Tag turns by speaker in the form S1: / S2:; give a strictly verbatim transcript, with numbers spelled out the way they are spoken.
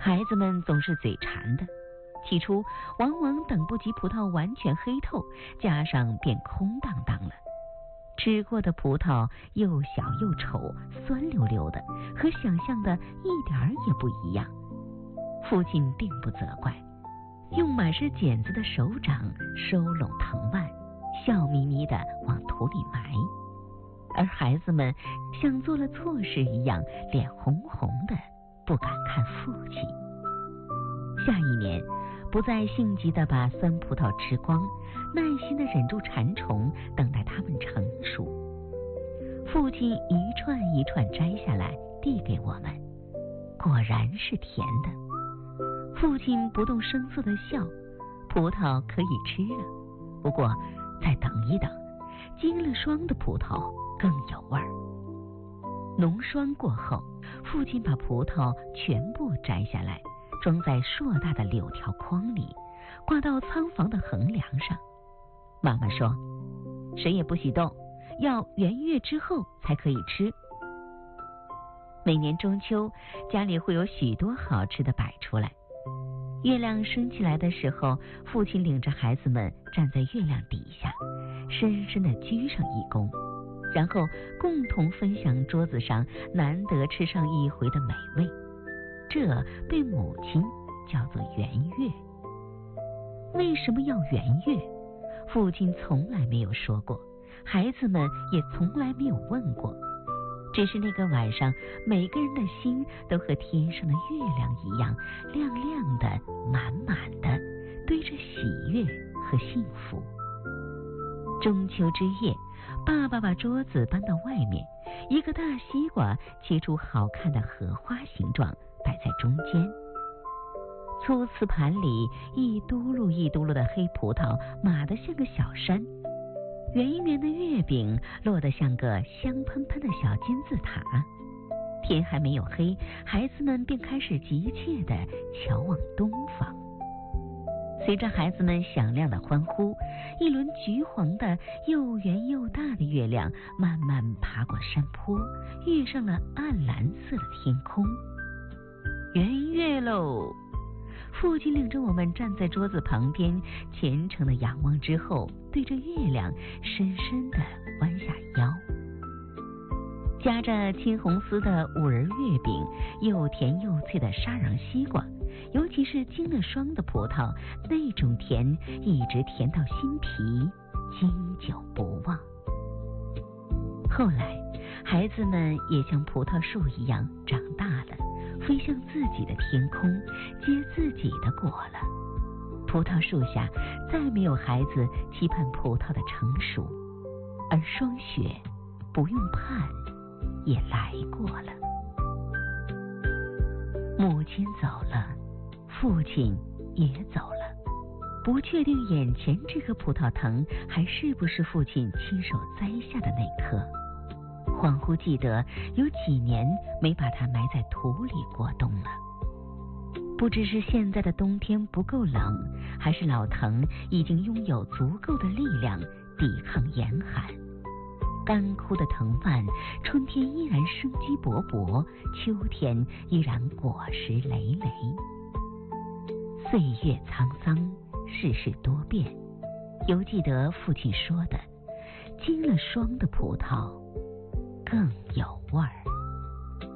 S1: 孩子们总是嘴馋的，起初往往等不及葡萄完全黑透，架上便空荡荡了。吃过的葡萄又小又丑，酸溜溜的，和想象的一点儿也不一样。父亲并不责怪，用满是茧子的手掌收拢藤蔓，笑眯眯地往土里埋。而孩子们像做了错事一样，脸红红的，不敢看父亲。下一年，不再性急地把酸葡萄吃光，耐心地忍住馋虫，等待它们成熟。父亲一串一串摘下来，递给我们，果然是甜的。父亲不动声色地笑，葡萄可以吃了，不过再等一等，经了霜的葡萄更有味儿。浓霜过后，父亲把葡萄全部摘下来，装在硕大的柳条筐里，挂到仓房的横梁上。妈妈说，谁也不许动，要元月之后才可以吃。每年中秋，家里会有许多好吃的摆出来。月亮升起来的时候，父亲领着孩子们站在月亮底下，深深地鞠上一躬，然后共同分享桌子上难得吃上一回的美味。这被母亲叫做圆月。为什么要圆月？父亲从来没有说过，孩子们也从来没有问过。只是那个晚上，每个人的心都和天上的月亮一样亮亮的、满满的，堆着喜悦和幸福。中秋之夜，爸爸把桌子搬到外面，一个大西瓜切出好看的荷花形状，摆在中间。粗瓷盘里一嘟噜一嘟噜的黑葡萄码得像个小山，圆圆的月饼落得像个香喷喷的小金字塔。天还没有黑，孩子们便开始急切地瞧望东方。随着孩子们响亮的欢呼，一轮橘黄的又圆又大的月亮慢慢爬过山坡，跃上了暗蓝色的天空。圆月喽！父亲领着我们站在桌子旁边，虔诚地仰望之后，对着月亮深深地弯下腰。夹着青红丝的五仁月饼，又甜又脆的沙瓤西瓜，尤其是经了霜的葡萄，那种甜一直甜到心脾，经久不忘。后来，孩子们也像葡萄树一样长大了，飞向自己的天空，结自己的果了。葡萄树下再没有孩子期盼葡萄的成熟，而霜雪不用盼也来过了。母亲走了，父亲也走了，不确定眼前这颗葡萄藤还是不是父亲亲手栽下的那颗。恍惚记得有几年没把它埋在土里过冬了。不知是现在的冬天不够冷，还是老藤已经拥有足够的力量抵抗严寒。干枯的藤蔓，春天依然生机勃勃，秋天依然果实累累。岁月沧桑，世事多变，犹记得父亲说的，经了霜的葡萄更有味儿。